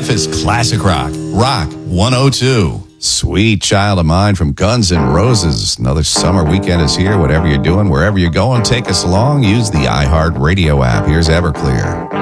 Memphis classic rock. Rock 102. Sweet Child of Mine from Guns N' Roses. Another summer weekend is here. Whatever you're doing, wherever you're going, take us along. Use the iHeartRadio app. Here's Everclear.